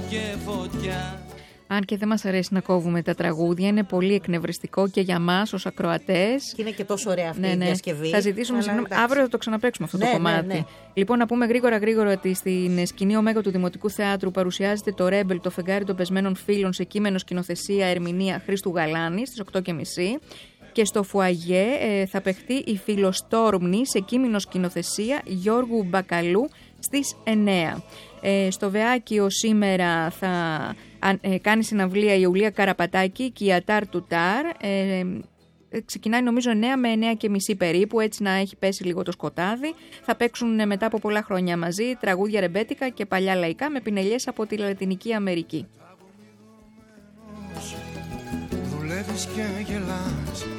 και φωτιά. Αν και δεν μας αρέσει να κόβουμε τα τραγούδια, είναι πολύ εκνευριστικό και για μας ως ακροατές. Και είναι και τόσο ωραία αυτή η διασκευή. Θα ζητήσουμε συγγνώμη. Αύριο θα το ξαναπαίξουμε αυτό το κομμάτι. Ναι. Λοιπόν, να πούμε γρήγορα ότι στην σκηνή Ωμέγα του Δημοτικού Θεάτρου παρουσιάζεται το Ρέμπελ, το φεγγάρι των πεσμένων φίλων, σε κείμενο, σκηνοθεσία, ερμηνεία Χρήστου Γαλάνη στις 8.30. Και στο Φουαγέ θα παιχτεί η Φιλοστόρμνη σε κείμενο, σκηνοθεσία Γιώργου Μπακαλού στις 9. Στο Βεάκιο σήμερα θα κάνει συναυλία η Ιουλία Καραπατάκη και η Ατάρ Τουτάρ. Ξεκινάει νομίζω 9 με 9.30 περίπου, έτσι να έχει πέσει λίγο το σκοτάδι. Θα παίξουν μετά από πολλά χρόνια μαζί τραγούδια ρεμπέτικα και παλιά λαϊκά με πινελιές από τη Λατινική Αμερική. Δουλεύεις και γελάς